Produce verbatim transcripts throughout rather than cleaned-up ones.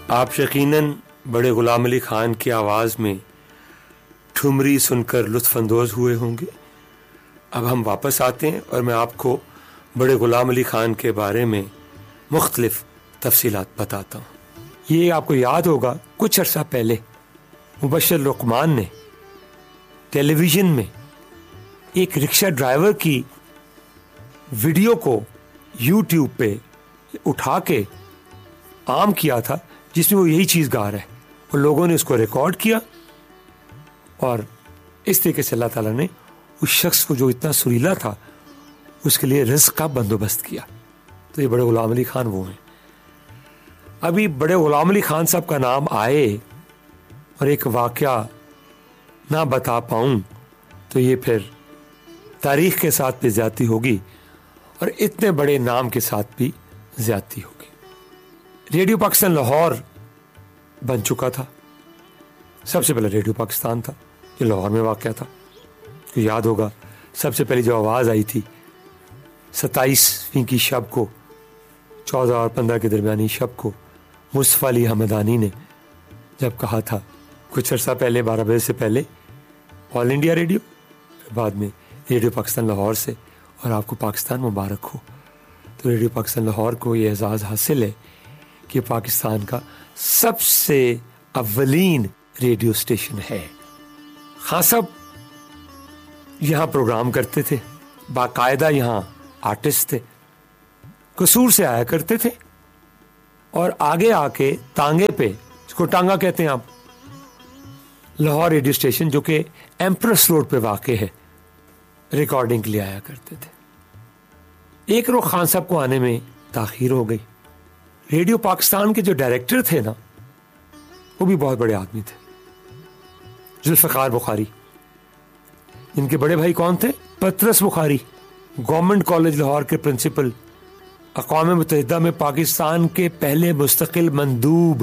آپ یقیناً بڑے غلام علی خان کی آواز میں ٹھمری سن کر لطف اندوز ہوئے ہوں گے. اب ہم واپس آتے ہیں اور میں آپ کو بڑے غلام علی خان کے بارے میں مختلف تفصیلات بتاتا ہوں. یہ آپ کو یاد ہوگا کچھ عرصہ پہلے مبشر لقمان نے ٹیلی ویژن میں ایک رکشہ ڈرائیور کی ویڈیو کو یوٹیوب پہ اٹھا کے عام کیا تھا جس میں وہ یہی چیز گا رہا ہے, اور لوگوں نے اس کو ریکارڈ کیا اور اس طریقے سے اللہ تعالیٰ نے اس شخص کو جو اتنا سریلا تھا اس کے لیے رزق کا بندوبست کیا. تو یہ بڑے غلام علی خان وہ ہیں. ابھی بڑے غلام علی خان صاحب کا نام آئے اور ایک واقعہ نہ بتا پاؤں تو یہ پھر تاریخ کے ساتھ بھی زیادتی ہوگی اور اتنے بڑے نام کے ساتھ بھی زیادتی ہوگی. ریڈیو پاکستان لاہور بن چکا تھا. سب سے پہلے ریڈیو پاکستان تھا جو لاہور میں واقع تھا. تو یاد ہوگا سب سے پہلی جو آواز آئی تھی ستائیسویں کی شب کو, چودہ اور پندرہ کے درمیانی شب کو, مصطفیٰ علی حمدانی نے جب کہا تھا کچھ عرصہ پہلے, بارہ بجے سے پہلے آل انڈیا ریڈیو, پھر بعد میں ریڈیو پاکستان لاہور سے, اور آپ کو پاکستان مبارک ہو. تو ریڈیو پاکستان لاہور کو یہ اعزاز حاصل ہے کہ پاکستان کا سب سے اولین ریڈیو اسٹیشن ہے. خان صاحب یہاں پروگرام کرتے تھے, باقاعدہ یہاں آرٹسٹ تھے, قصور سے آیا کرتے تھے, اور آگے آ کے تانگے پہ, اس کو ٹانگا کہتے ہیں آپ, لاہور ریڈیو اسٹیشن جو کہ ایمپریس روڈ پہ واقع ہے, ریکارڈنگ کے لیے آیا کرتے تھے. ایک روز خان صاحب کو آنے میں تاخیر ہو گئی. ریڈیو پاکستان کے جو ڈائریکٹر تھے نا, وہ بھی بہت بڑے آدمی تھے, ذوالفقار بخاری. ان کے بڑے بھائی کون تھے؟ پطرس بخاری, گورنمنٹ کالج لاہور کے پرنسپل, اقوام متحدہ میں پاکستان کے پہلے مستقل مندوب.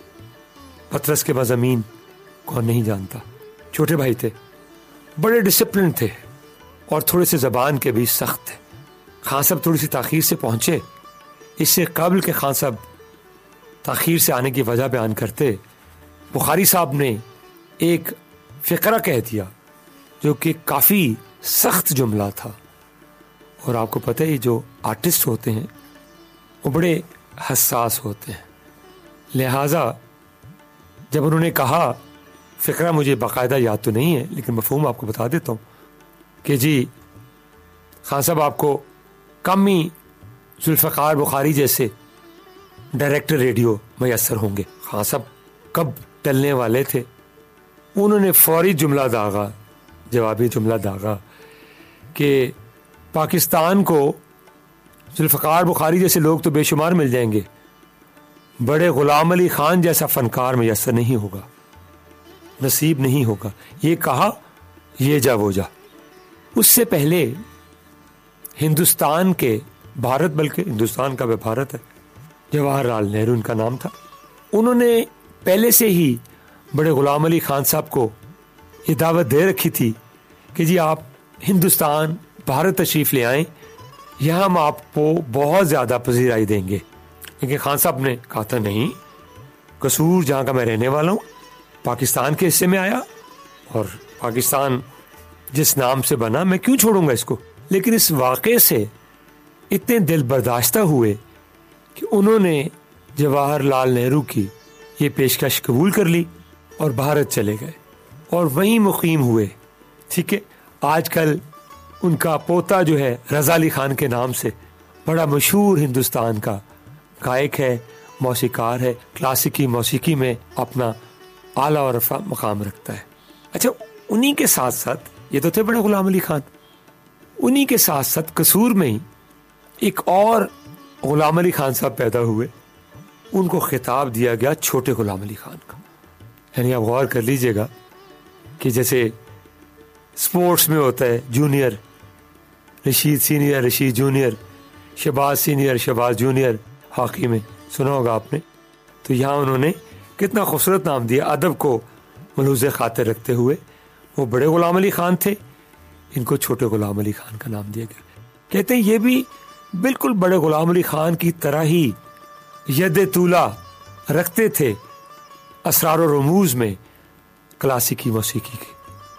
پطرس کے مضامین کون نہیں جانتا. چھوٹے بھائی تھے, بڑے ڈسپلن تھے اور تھوڑے سے زبان کے بھی سخت تھے. خان صاحب تھوڑی سی تاخیر سے پہنچے. اس سے قبل کے خان صاحب تاخیر سے آنے کی وجہ بیان کرتے, بخاری صاحب نے ایک فقرہ کہہ دیا جو کہ کافی سخت جملہ تھا. اور آپ کو پتہ ہے جو آرٹسٹ ہوتے ہیں وہ بڑے حساس ہوتے ہیں, لہٰذا جب انہوں نے کہا, فقرہ مجھے باقاعدہ یاد تو نہیں ہے لیکن مفہوم آپ کو بتا دیتا ہوں کہ جی خان صاحب آپ کو کم ہی ذوالفقار بخاری جیسے ڈائریکٹر ریڈیو میسر ہوں گے. خان صاحب کب ٹلنے والے تھے, انہوں نے فوری جملہ داغا, جوابی جملہ داغا کہ پاکستان کو ذوالفقار بخاری جیسے لوگ تو بے شمار مل جائیں گے, بڑے غلام علی خان جیسا فنکار میسر نہیں ہوگا, نصیب نہیں ہوگا. یہ کہا, یہ جا وہ جا. اس سے پہلے ہندوستان کے, بھارت بلکہ ہندوستان کا بھی بھارت ہے, جواہر لال نہرو ان کا نام تھا. انہوں نے پہلے سے ہی بڑے غلام علی خان صاحب کو یہ دعوت دے رکھی تھی کہ جی آپ ہندوستان بھارت تشریف لے آئیں, یہاں ہم آپ کو بہت زیادہ پذیرائی دیں گے. لیکن خان صاحب نے کہا تھا نہیں, قصور جہاں کا میں رہنے والا ہوں, پاکستان کے حصے میں آیا اور پاکستان جس نام سے بنا میں کیوں چھوڑوں گا اس کو. لیکن اس واقعے سے اتنے دل برداشتہ ہوئے کہ انہوں نے جواہر لال نہرو کی یہ پیشکش قبول کر لی اور بھارت چلے گئے اور وہیں مقیم ہوئے. ٹھیک ہے, آج کل ان کا پوتا جو ہے رضا علی خان کے نام سے بڑا مشہور ہندوستان کا گائک ہے, موسیقار ہے, کلاسیکی موسیقی میں اپنا اعلیٰ اور رفیع مقام رکھتا ہے. اچھا, انہی کے ساتھ ساتھ یہ تو تھے بڑے غلام علی خان, انہی کے ساتھ ساتھ قصور میں ہی ایک اور غلام علی خان صاحب پیدا ہوئے. ان کو خطاب دیا گیا چھوٹے غلام علی خان کا. یعنی آپ غور کر لیجئے گا کہ جیسے سپورٹس میں ہوتا ہے junior, Rashid senior, Rashid junior, Shahbaz senior, Shahbaz junior, hockey میں سنا ہوگا آپ نے. تو یہاں انہوں نے کتنا خوبصورت نام دیا, ادب کو ملحوظ خاطر رکھتے ہوئے. وہ بڑے غلام علی خان تھے, ان کو چھوٹے غلام علی خان کا نام دیا گیا. کہتے ہیں یہ بھی بالکل بڑے غلام علی خان کی طرح ہی ید طولہ رکھتے تھے اسرار و رموز میں کلاسیکی موسیقی کی،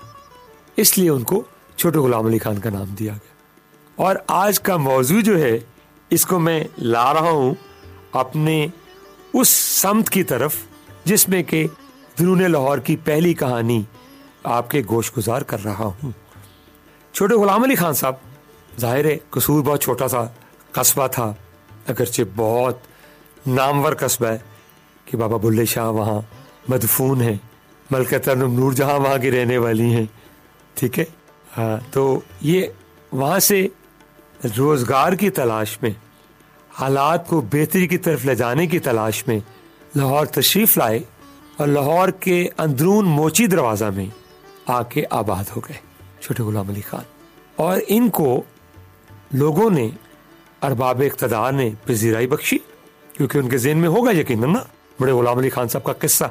اس لیے ان کو چھوٹے غلام علی خان کا نام دیا گیا۔ اور آج کا موضوع جو ہے اس کو میں لا رہا ہوں اپنے اس سمت کی طرف جس میں کہ درون لاہور کی پہلی کہانی آپ کے گوش گزار کر رہا ہوں۔ چھوٹے غلام علی خان صاحب ظاہر ہے قصور بہت چھوٹا سا قصبہ تھا، اگرچہ بہت نامور قصبہ ہے کہ بابا بلے شاہ وہاں مدفون ہیں، ملکہ ترنم نور جہاں وہاں کی رہنے والی ہیں، ٹھیک ہے۔ ہاں، تو یہ وہاں سے روزگار کی تلاش میں، حالات کو بہتری کی طرف لے جانے کی تلاش میں لاہور تشریف لائے اور لاہور کے اندرون موچی دروازہ میں آ کے آباد ہو گئے چھوٹے غلام علی خان۔ اور ان کو لوگوں نے، ارباب اقتدار نے پذیرائی بخشی، کیونکہ ان کے ذہن میں ہوگا یقیناً نا بڑے غلام علی خان صاحب کا قصہ۔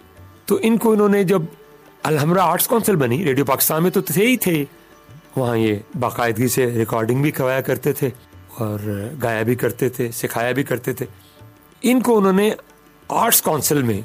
تو ان کو انہوں نے جب الحمرا آرٹس کونسل بنی، ریڈیو پاکستان میں تو تھے ہی تھے، وہاں یہ باقاعدگی سے ریکارڈنگ بھی کروایا کرتے تھے اور گایا بھی کرتے تھے، سکھایا بھی کرتے تھے۔ ان کو انہوں نے آرٹس کونسل میں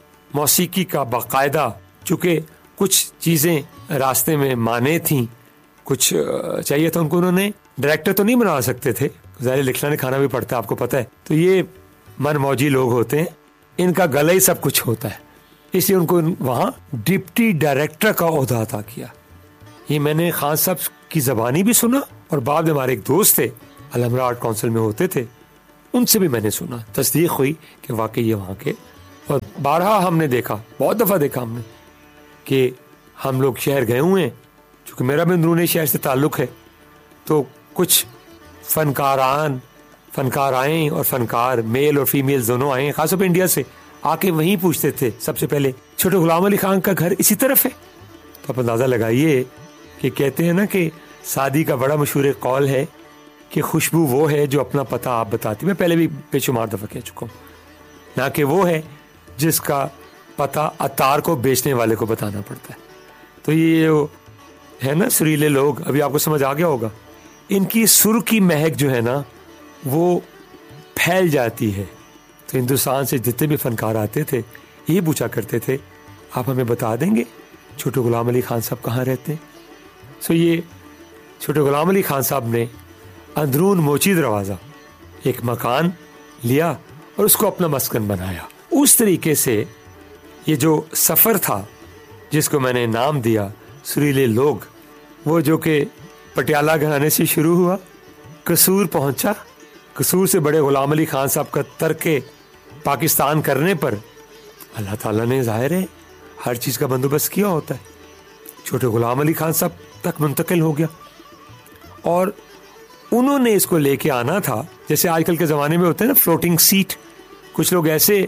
موسیقی کا باقاعدہ، چونکہ کچھ چیزیں راستے میں مانے تھیں، کچھ چاہیے تھا ان کو، انہوں نے ڈائریکٹر تو نہیں بنا سکتے تھے، ظاہر لکھنا کھانا بھی پڑتا ہے، آپ کو پتہ ہے، تو یہ من موجی لوگ ہوتے ہیں، ان کا گلا ہی سب کچھ ہوتا ہے، اس لیے ان کو وہاں ڈپٹی ڈائریکٹر کا عہدہ عطا کیا۔ یہ میں نے خان صاحب کی زبانی بھی سنا، اور بعد میں ہمارے ایک دوست تھے الحمرا آرٹ کونسل میں ہوتے تھے، ان سے بھی میں نے سنا، تصدیق ہوئی کہ واقعی یہ وہاں کے۔ اور بارہا ہم نے دیکھا، بہت دفعہ دیکھا ہم نے کہ ہم لوگ شہر گئے ہوئے ہیں، چونکہ میرا بھی اندرونی شہر سے تعلق ہے، تو کچھ فنکاران فنکار آئیں اور فنکار میل اور فیمیل دونوں آئیں، خاص طور پہ انڈیا سے آ کے وہیں پوچھتے تھے سب سے پہلے چھوٹے غلام علی خان کا گھر اسی طرف ہے۔ تو آپ اندازہ لگائیے کہ کہتے ہیں نا کہ سعدی کا بڑا مشہور قول ہے کہ خوشبو وہ ہے جو اپنا پتہ آپ بتاتی، میں پہلے بھی بے شمار دفعہ کہہ چکا ہوں، نہ کہ وہ ہے جس کا پتہ عطار کو بیچنے والے کو بتانا پڑتا ہے۔ تو یہ ہے نا سریلے لوگ، ابھی آپ کو سمجھ آ گیا ہوگا، ان کی سر کی مہک جو ہے نا وہ پھیل جاتی ہے۔ تو ہندوستان سے جتنے بھی فنکار آتے تھے یہ پوچھا کرتے تھے آپ ہمیں بتا دیں گے چھوٹے غلام علی خان صاحب کہاں رہتے ہیں؟ سو یہ چھوٹے غلام علی خان صاحب نے اندرون موچی دروازہ ایک مکان لیا اور اس کو اپنا مسکن بنایا۔ اس طریقے سے یہ جو سفر تھا جس کو میں نے نام دیا سریلے لوگ، وہ جو کہ پٹیالہ گھرانے سے شروع ہوا، قصور پہنچا، قصور سے بڑے غلام علی خان صاحب کا ترک پاکستان کرنے پر اللہ تعالیٰ نے ظاہر ہے ہر چیز کا بندوبست کیا ہوتا ہے، چھوٹے غلام علی خان صاحب تک منتقل ہو گیا۔ اور انہوں نے اس کو لے کے آنا تھا، جیسے آج کل کے زمانے میں ہوتے ہیں نا فلوٹنگ سیٹ، کچھ لوگ ایسے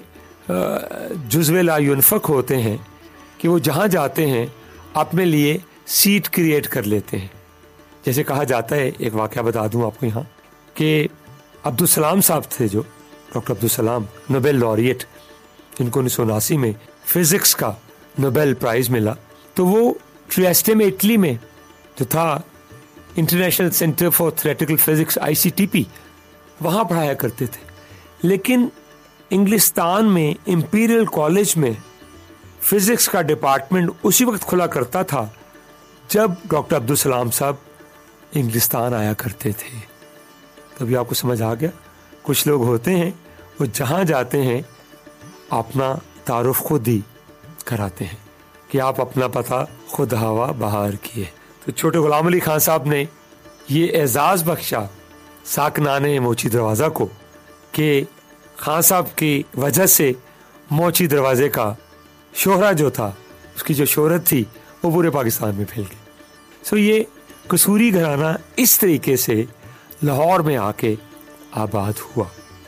جزو لا ينفق ہوتے ہیں کہ وہ جہاں جاتے ہیں اپنے لیے سیٹ کریٹ کر لیتے ہیں۔ جیسے کہا جاتا ہے، ایک واقعہ بتا دوں آپ کو یہاں، کہ عبدالسلام صاحب تھے جو ڈاکٹر عبدالسلام نوبل laureate، جن کو انیس سو اناسی میں فزکس کا نوبل پرائز ملا، تو وہ ٹریسٹے میں اٹلی میں جو تھا international centre for theoretical physics I C T P, وہاں پڑھایا کرتے تھے۔ لیکن انگلستان میں امپیریل کالج میں فزکس کا ڈپارٹمنٹ اسی وقت کھلا کرتا تھا جب ڈاکٹر عبدالسلام صاحب انگلستان آیا کرتے تھے۔ تبھی آپ کو سمجھ آ گیا، کچھ لوگ ہوتے ہیں وہ جہاں جاتے ہیں اپنا تعارف خود ہی کراتے ہیں کہ آپ اپنا پتہ خود ہوا بہار کیے۔ تو چھوٹے غلام علی خان صاحب نے یہ اعزاز بخشا ساکنان موچی دروازہ کو کہ خان صاحب کی وجہ سے موچی دروازے کا شہرہ جو تھا، اس کی جو شہرت تھی وہ پورے پاکستان میں پھیل گئی۔ سو یہ قصوری گھرانہ اس طریقے سے لاہور میں آ کے آباد ہوا۔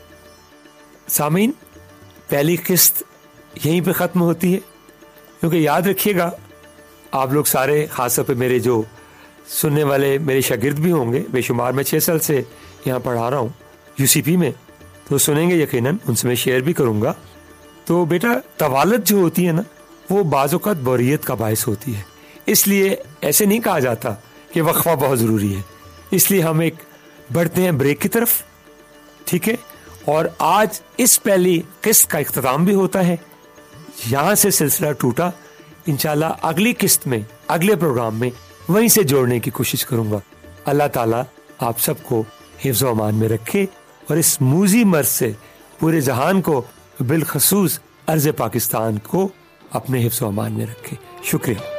سامعین، پہلی قسط یہیں پہ ختم ہوتی ہے، کیونکہ یاد رکھیے گا آپ لوگ سارے، خاص طور پہ میرے جو سننے والے میرے شاگرد بھی ہوں گے بے شمار، میں چھ سال سے یہاں پڑھا رہا ہوں یو سی پی میں، تو سنیں گے یقیناً، ان سے میں شیئر بھی کروں گا۔ تو بیٹا طوالت جو ہوتی ہے نا وہ بعض اوقات بوریت کا باعث ہوتی ہے، اس لیے ایسے نہیں کہا جاتا کہ وقفہ بہت ضروری ہے، اس لیے ہم ایک بڑھتے ہیں بریک کی طرف، ٹھیک ہے، اور آج اس پہلی قسط کا اختتام بھی ہوتا ہے. یہاں سے سلسلہ ٹوٹا. انشاءاللہ اگلی قسط میں اگلے پروگرام میں وہیں سے جوڑنے کی کوشش کروں گا. اللہ تعالیٰ آپ سب کو حفظ و امان میں رکھے اور اس موذی مرض سے پورے جہان کو بالخصوص ارض پاکستان کو اپنے حفظ و امان میں رکھے. شکریہ.